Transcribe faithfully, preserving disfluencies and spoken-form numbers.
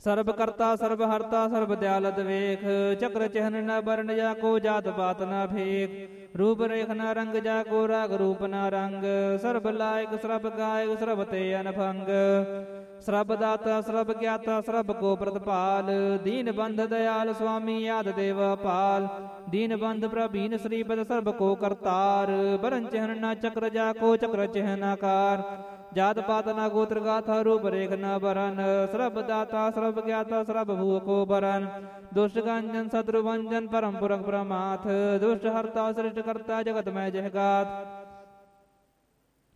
ਸਰਬ ਕਰਤਾ ਸਰਬ ਹਰਤਾ ਸਰਬ ਦਿਆਲਤ ਵੇਖ। ਚਕਰ ਚਿਹਨ ਨ ਬਰਨ ਜਾ ਕੋ ਜਾਤ ਪਾਤ ਨ ਫੇਕ। ਰੂਪ ਰੇਖ ਨ ਰੰਗ ਜਾ ਕੋ ਰਾਗ ਰੂਪ ਨ ਰੰਗ। ਸਰਬ ਲਾਇਕ ਸਰਬ ਗਾਇਕ ਸਰਬ ਤੇ ਅਨਭੰਗ। ਸਰਬ ਦਾਤਾ ਸਰਬ ਗਿਆਤਾ ਸਰਬ ਕੋ ਪ੍ਰਤਪਾਲ। ਦੀਨ ਬੰਧ ਦਇਆਲ ਸੁਆਮੀ ਆਦ ਦੇਵ ਪਾਲ। ਦੀਨ ਬੰਧ ਪ੍ਰਭੀਨ ਸ੍ਰੀਪਦ ਸਰਬ ਕੋ ਕਰਤਾਰ। ਬਰਨ ਚਿਹਨ ਨ ਚਕਰ ਜਾ ਕੋ ਚਕਰ ਚਿਹਨ ਆਕਾਰ। ਜਾਤ ਪਾਤ ਨ ਗੋਤਰ ਗਾਥਾ ਰੂਪ ਰੇਖ ਨ ਬਰਨ। ਸਰਬ ਦਾਤਾ ਸਰਬ ਗਿਆਤਾ ਸਰਬ ਭੂ ਕੋ ਬਰਨ। ਦੁਸ਼ਟ ਗੰਜਨ ਸਤਰੁ ਭੰਜਨ ਪਰਮ ਪੁਰਖ ਪ੍ਰਮਾਥ। ਦੁਸ਼ਟ ਹਰਤਾ ਸ੍ਰਿਸ਼ਟ ਕਰਤਾ ਜਗਤ ਮੈਂ ਜਹ ਗਾਤ।